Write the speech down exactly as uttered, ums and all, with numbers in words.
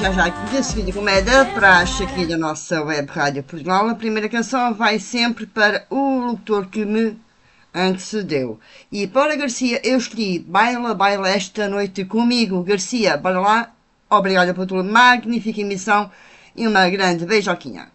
já já aqui desse vídeo, como é da praxe aqui da nossa web rádio Portugal. A primeira canção vai sempre para o locutor que me antecedeu. E para Garcia eu escolhi Baila, Baila esta noite comigo. Garcia, bora lá. Obrigada pela tua magnífica emissão e uma grande beijoquinha.